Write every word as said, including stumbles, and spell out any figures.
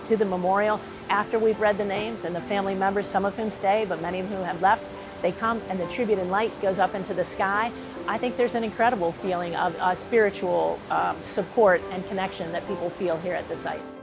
to the memorial after we've read the names, and the family members, some of whom stay, but many of whom have left, they come and the tribute in light goes up into the sky. I think there's an incredible feeling of uh, spiritual um, support and connection that people feel here at the site.